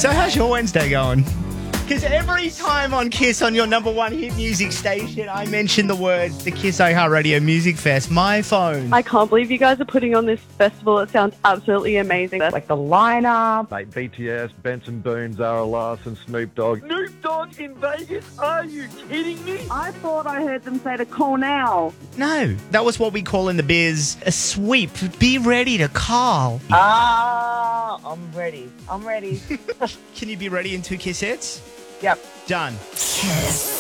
So how's your Wednesday going? Because every time on Kiss, on your number one hit music station, I mention the words, the Kiss iHeartRadio Music Fest, my phone. I can't believe you guys are putting on this festival. It sounds absolutely amazing. Like the lineup. Mate, BTS, Benson Boone, Zara Larson, Snoop Dogg. Snoop Dogg in Vegas? Are you kidding me? I thought I heard them say to call now. No, that was what we call in the biz a sweep. Be ready to call. I'm ready. I'm ready. Can you be ready in 2 Kiss hits? Yep. Done. Kiss.